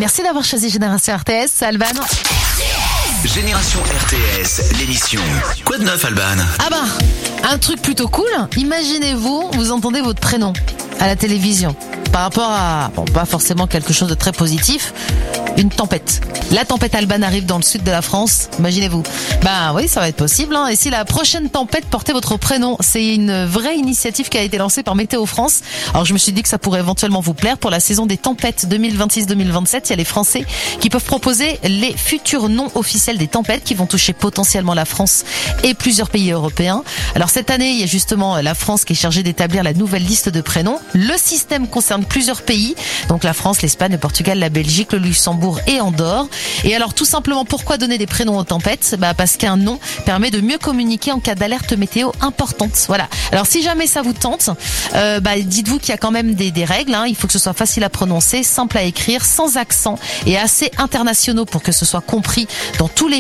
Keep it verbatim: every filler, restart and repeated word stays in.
Merci d'avoir choisi Génération R T S, Alban. Génération R T S, l'émission. Quoi de neuf, Alban? Ah bah, un truc plutôt cool. Imaginez-vous, vous entendez votre prénom à la télévision. Par rapport à, bon, pas forcément quelque chose de très positif, une tempête. La tempête Alban arrive dans le sud de la France, imaginez-vous. Bah oui, ça va être possible, hein. Et si la prochaine tempête portait votre prénom, c'est une vraie initiative qui a été lancée par Météo France. Alors je me suis dit que ça pourrait éventuellement vous plaire. Pour la saison des tempêtes deux mille vingt-six deux mille vingt-sept, il y a les Français qui peuvent proposer les futurs noms officiels des tempêtes qui vont toucher potentiellement la France et plusieurs pays européens. Alors cette année, il y a justement la France qui est chargée d'établir la nouvelle liste de prénoms. Le système concerne plusieurs pays, donc la France, l'Espagne, le Portugal, la Belgique, le Luxembourg et Andorre. Et alors tout simplement, pourquoi donner des prénoms aux tempêtes? Bah parce qu'un nom permet de mieux communiquer en cas d'alerte météo importante. Voilà. Alors si jamais ça vous tente, euh, bah dites-vous qu'il y a quand même des, des règles. Hein. Il faut que ce soit facile à prononcer, simple à écrire, sans accent et assez internationaux pour que ce soit compris dans tous les